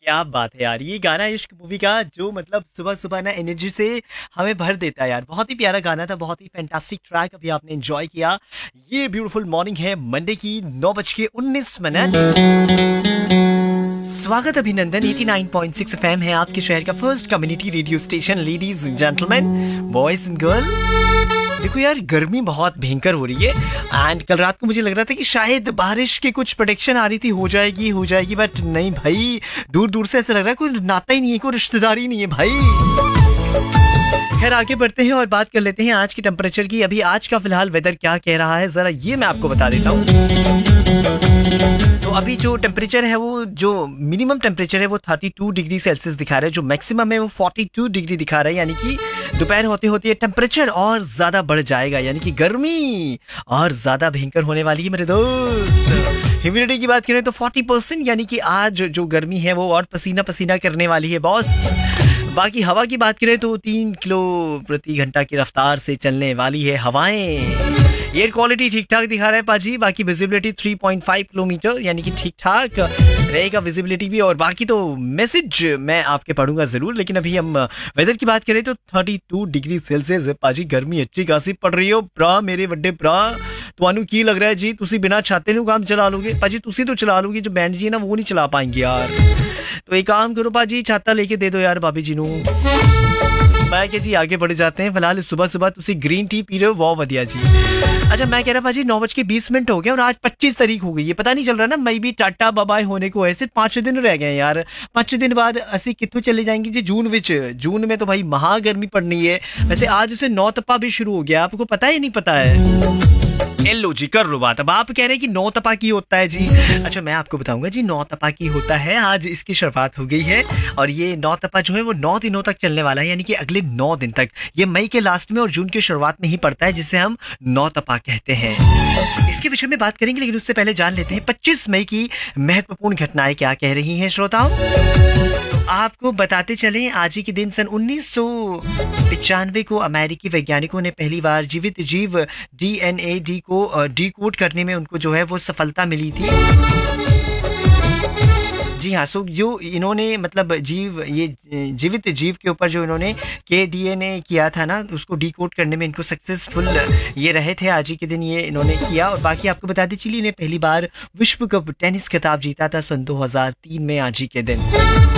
क्या बात है यार, ये गाना इश्क मूवी का जो मतलब सुबह सुबह ना एनर्जी से हमें भर देता है यार। बहुत ही प्यारा गाना था, बहुत ही फैंटास्टिक ट्रैक अभी आपने एंजॉय किया। ये ब्यूटीफुल मॉर्निंग है मंडे की 9:19। स्वागत अभिनंदन 89.6 एफएम है आपके शहर का first community radio station. Ladies and gentleman, boys and girl, देखो यार गर्मी बहुत भयंकर हो रही है। एंड कल रात को मुझे लग रहा था कि शायद बारिश की कुछ प्रोडिक्शन आ रही थी, हो जाएगी बट नहीं भाई, दूर दूर से ऐसा लग रहा है कोई नाता ही नहीं है, कोई रिश्तेदारी नहीं है भाई। खैर आगे बढ़ते हैं और बात कर लेते हैं आज की टेम्परेचर की। अभी आज का फिलहाल वेदर क्या कह रहा है जरा ये मैं आपको बता देता हूँ। तो अभी जो टेम्परेचर है वो जो मिनिमम टेम्परेचर है वो 32 डिग्री सेल्सियस दिखा रहा है, जो मैक्सिमम है वो 42 डिग्री दिखा रहा है। यानी कि दोपहर होते होते टेम्परेचर और ज्यादा बढ़ जाएगा, यानी कि गर्मी और ज्यादा भयंकर होने वाली है मेरे दोस्त। ह्यूमिडिटी की बात करें तो 40%, यानी कि आज जो गर्मी है वो और पसीना पसीना करने वाली है बॉस। बाकी हवा की बात करें तो 3 किलो प्रति घंटा की रफ्तार से चलने वाली है हवाएं। एयर क्वालिटी ठीक ठाक दिखा रहा है पाजी। बाकी विजिबिलिटी 3.5 किलोमीटर, यानी कि ठीक ठाक रहेगा विजिबिलिटी भी। और बाकी तो मैसेज मैं आपके पढ़ूंगा जरूर, लेकिन अभी हम वेदर की बात करें तो 32 डिग्री सेल्सियस है पाजी। गर्मी अच्छी खासी पड़ रही हो प्रा मेरे बड़े प्रा। ਤੁਹਾਨੂੰ ਕੀ ਲੱਗ ਰਿਹਾ ਜੀ ਤੁਸੀਂ ਬਿਨਾ ਛਾਤੇ ਨੂੰ काम चला लोगे? पाजी ਤੁਸੀਂ तो चला लोगे, जो बैंड जी है ना वो नहीं चला पाएंगे यार। तो एक काम करो पाजी, छाता लेके दे दो यार भाभी जी नू। मैं क्या जी आगे बढ़ जाते हैं। फिलहाल सुबह सुबह तुसी ग्रीन टी पी रहे हो, बहुत वधिया जी। अच्छा मैं कह रहा पाजी 9:20 हो गए और आज 25 तारीख हो गई है। पता नहीं चल रहा ना, मैं भी टाटा बाबाई होने को है, सिर्फ 5 दिन रह गए यार। 5 दिन बाद असी कितों चले जाएंगे जी जून विच। जून में तो भाई महा गर्मी पड़नी है। वैसे आज से नौ तपा भी शुरू हो गया, आपको पता है नहीं पता है? लो जी कर लो बात। अब आप कह रहे हैं कि 9 तपा की होता है जी। अच्छा मैं आपको बताऊंगा जी 9 तपा की होता है। आज इसकी शुरुआत हो गई है और ये 9 तपा जो है वो 9 दिनों तक चलने वाला है, यानी कि अगले 9 दिन तक। ये मई के लास्ट में और जून की शुरुआत में ही पड़ता है, जिसे हम 9 तपा कहते हैं। इसके विषय में बात करेंगे, लेकिन उससे पहले जान लेते हैं 25 मई की महत्वपूर्ण घटनाएं क्या कह रही हैं श्रोताओं। तो आपको बताते चलें आज ही के दिन सन 1995 को अमेरिकी वैज्ञानिकों ने पहली बार जीवित जीव DNA को डिकोड करने में उनको जो है वो सफलता मिली थी। जी हाँ, सो जो इन्होंने मतलब जीवित जीव के ऊपर जो इन्होंने DNA किया था ना, उसको डिकोड करने में इनको सक्सेसफुल ये रहे थे। आज ही के दिन ये इन्होंने किया। और बाकी आपको बताते चिली ने पहली बार विश्व कप टेनिस खिताब जीता था सन 2003 में आज ही के दिन।